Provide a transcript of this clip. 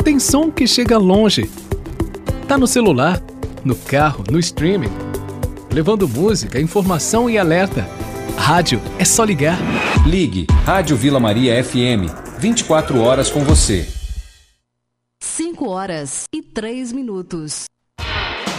tem som que chega longe. Tá no celular, no carro, no streaming, levando música, informação e alerta. Rádio é só ligar. Ligue Rádio Vila Maria FM, 24 horas com você. 5 horas e 3 minutos.